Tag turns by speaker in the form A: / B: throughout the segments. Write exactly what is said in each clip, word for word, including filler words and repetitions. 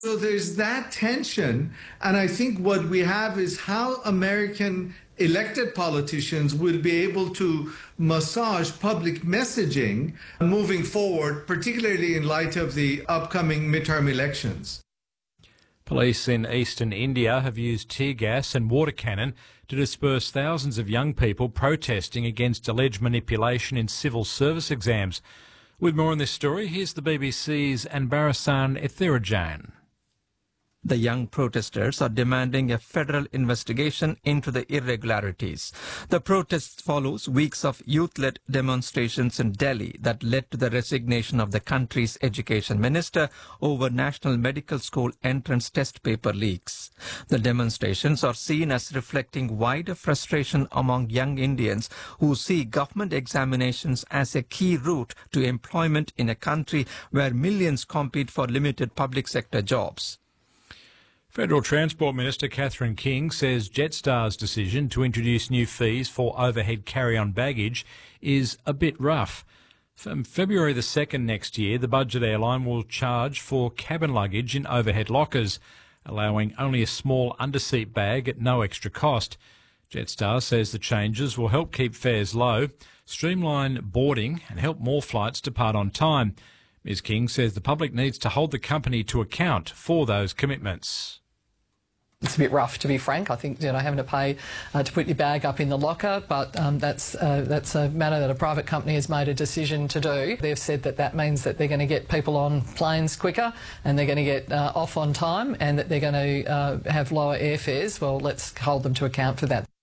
A: So there's that tension, and I think what we have is how American elected politicians will be able to massage public messaging moving forward, particularly in light of the upcoming midterm elections.
B: Police in eastern India have used tear gas and water cannon to disperse thousands of young people protesting against alleged manipulation in civil service exams. With more on this story, here's the B B C's Anbarasan Ethirajan.
C: The young protesters are demanding a federal investigation into the irregularities. The protest follows weeks of youth-led demonstrations in Delhi that led to the resignation of the country's education minister over national medical school entrance test paper leaks. The demonstrations are seen as reflecting wider frustration among young Indians who see government examinations as a key route to employment in a country where millions compete for limited public sector jobs.
B: Federal Transport Minister Catherine King says Jetstar's decision to introduce new fees for overhead carry-on baggage is a bit rough. From February the second next year, the budget airline will charge for cabin luggage in overhead lockers, allowing only a small underseat bag at no extra cost. Jetstar says the changes will help keep fares low, streamline boarding and help more flights depart on time. Miz King says the public needs to hold the company to account for those commitments.
D: It's a bit rough, to be frank. I think, you know, having to pay uh, to put your bag up in the locker, but um, that's uh, that's a matter that a private company has made a decision to do. They've said that that means that they're going to get people on planes quicker and they're going to get uh, off on time and that they're going to uh, have lower airfares. Well, let's hold them to account for that.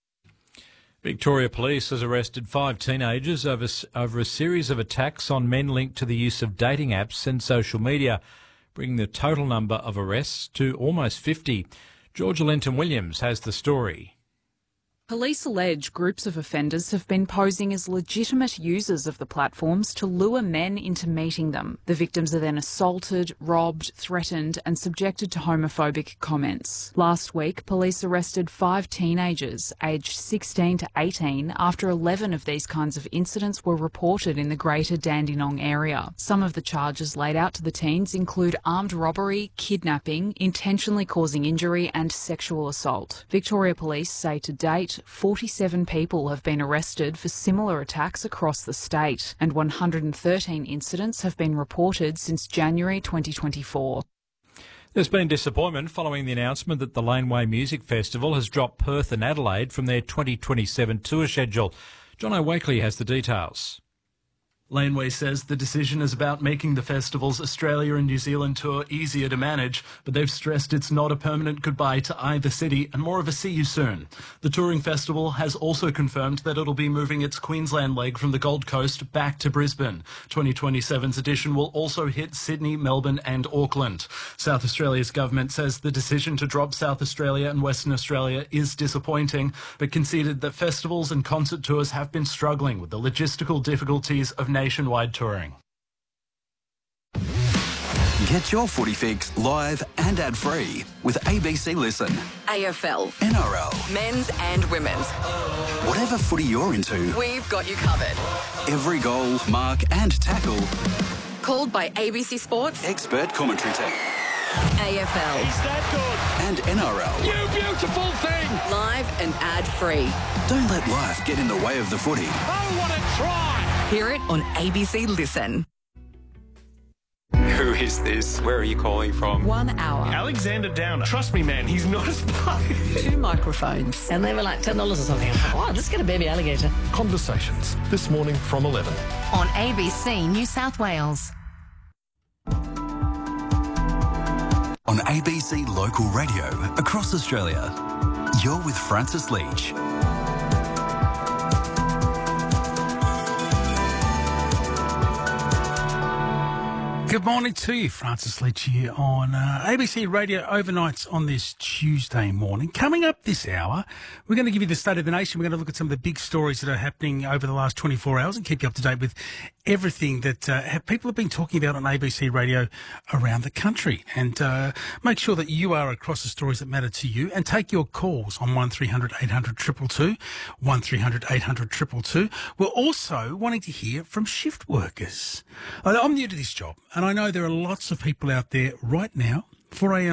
B: Victoria Police has arrested five teenagers over, over a series of attacks on men linked to the use of dating apps and social media, bringing the total number of arrests to almost fifty. Georgia Lenton-Williams has the story.
E: Police allege groups of offenders have been posing as legitimate users of the platforms to lure men into meeting them. The victims are then assaulted, robbed, threatened and subjected to homophobic comments. Last week, police arrested five teenagers aged sixteen to eighteen after eleven of these kinds of incidents were reported in the Greater Dandenong area. Some of the charges laid out to the teens include armed robbery, kidnapping, intentionally causing injury and sexual assault. Victoria Police say to date, forty-seven people have been arrested for similar attacks across the state, and one hundred thirteen incidents have been reported since January twenty twenty-four.
B: There's been disappointment following the announcement that the Laneway Music Festival has dropped Perth and Adelaide from their twenty twenty-seven tour schedule. John O'Wakely has the details.
F: Laneway says the decision is about making the festival's Australia and New Zealand tour easier to manage, but they've stressed it's not a permanent goodbye to either city and more of a see you soon. The touring festival has also confirmed that it'll be moving its Queensland leg from the Gold Coast back to Brisbane. twenty twenty-seven's edition will also hit Sydney, Melbourne and Auckland. South Australia's government says the decision to drop South Australia and Western Australia is disappointing, but conceded that festivals and concert tours have been struggling with the logistical difficulties of nationwide touring.
G: Get your footy fix live and ad-free with A B C Listen.
H: A F L,
G: N R L,
H: men's and women's.
G: Whatever footy you're into,
H: we've got you covered.
G: Every goal, mark and tackle.
H: Called by A B C Sports.
G: Expert commentary team.
H: A F L.
I: Is that
G: good? And N R L.
I: You beautiful thing!
H: Live and ad-free.
G: Don't let life get in the way of the footy.
I: Oh, what a try!
H: Hear it on A B C Listen.
J: Who is this? Where are you calling from?
H: One hour.
I: Alexander Downer. Trust me, man, he's not a spy.
H: Two microphones.
K: And they were like ten dollars or something. I thought, oh, let's get a baby alligator.
L: Conversations, this morning from eleven.
M: On A B C New South Wales.
G: On A B C Local Radio across Australia, you're with Francis Leach.
N: Good morning to you, Francis Leach here on uh, A B C Radio Overnights on this Tuesday morning. Coming up this hour, we're going to give you the state of the nation. We're going to look at some of the big stories that are happening over the last twenty-four hours and keep you up to date with everything that uh, have, people have been talking about on A B C Radio around the country. And uh, make sure that you are across the stories that matter to you and take your calls on one three hundred eight hundred two two two, one three hundred eight hundred two two two. We're also wanting to hear from shift workers. I'm new to this job, and I know there are lots of people out there right now, four a m